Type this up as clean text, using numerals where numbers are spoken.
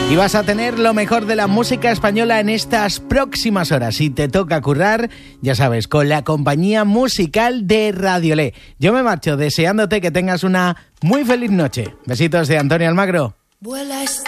Y vas a tener lo mejor de la música española en estas próximas horas. Si te toca currar, ya sabes, con la compañía musical de Radiolé. Yo me marcho deseándote que tengas una muy feliz noche. Besitos de Antonio Almagro. Vuela esta